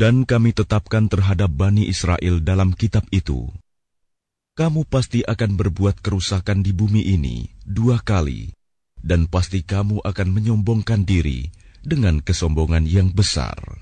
Dan kami tetapkan terhadap Bani Israel dalam kitab itu, kamu pasti akan berbuat kerusakan di bumi ini 2 kali, dan pasti kamu akan menyombongkan diri dengan kesombongan yang besar.